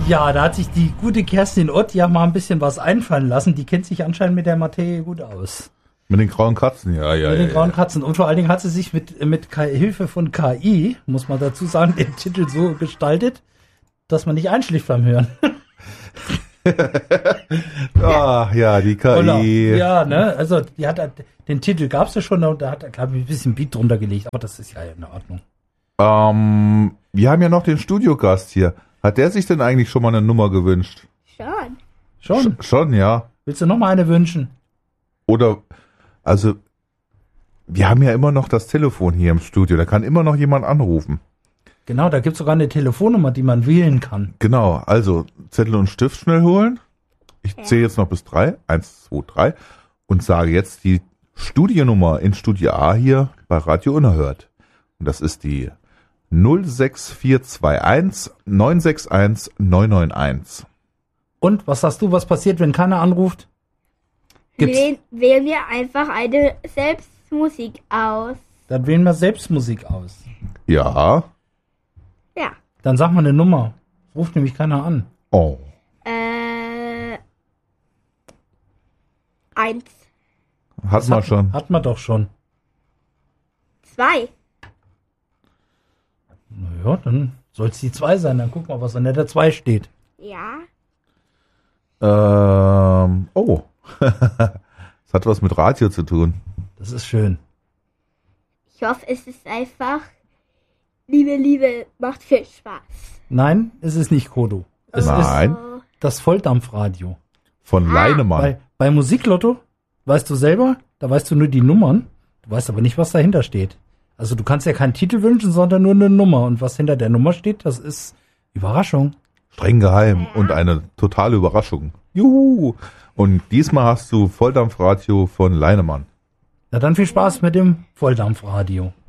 Ja, da hat sich die gute Kerstin Ott ja mal ein bisschen was einfallen lassen. Die kennt sich anscheinend mit der Materie gut aus. Mit den grauen Katzen, ja. Mit den grauen Katzen. Und vor allen Dingen hat sie sich mit Hilfe von KI, muss man dazu sagen, den Titel so gestaltet, dass man nicht einschläft beim Hören. Ah, ja, die KI. Oder, ja, ne, also die hat den Titel gab's ja schon und da hat er, glaube ich, ein bisschen Beat drunter gelegt, aber das ist ja in Ordnung. Wir haben ja noch den Studiogast hier. Hat der sich denn eigentlich schon mal eine Nummer gewünscht? Schon? Schon, ja. Willst du noch mal eine wünschen? Oder, also, wir haben ja immer noch das Telefon hier im Studio. Da kann immer noch jemand anrufen. Genau, da gibt's sogar eine Telefonnummer, die man wählen kann. Genau, also Zettel und Stift schnell holen. Ich zähle jetzt noch bis 3. 1, 2, 3. Und sage jetzt die Studionummer in Studio A hier bei Radio Unerhört. Und das ist die 06421 961 991. Und, was sagst du, was passiert, wenn keiner anruft? Wählen wir einfach eine Selbstmusik aus. Dann wählen wir selbst Musik aus. Ja. Ja. Dann sag mal eine Nummer. Ruft nämlich keiner an. Oh. 1. Hat man schon. Hat man doch schon. 2. Naja, dann soll es die 2 sein. Dann guck mal, was an der 2 steht. Ja. Oh. Das hat was mit Radio zu tun. Das ist schön. Ich hoffe, es ist einfach Liebe, macht viel Spaß. Nein, es ist nicht Kodo. Es Nein. ist das Volldampfradio. Von Leinemann. Bei Musiklotto, weißt du selber, da weißt du nur die Nummern, du weißt aber nicht, was dahinter steht. Also du kannst ja keinen Titel wünschen, sondern nur eine Nummer. Und was hinter der Nummer steht, das ist Überraschung. Streng geheim und eine totale Überraschung. Juhu. Und diesmal hast du Volldampfradio von Leinemann. Na dann viel Spaß mit dem Volldampfradio.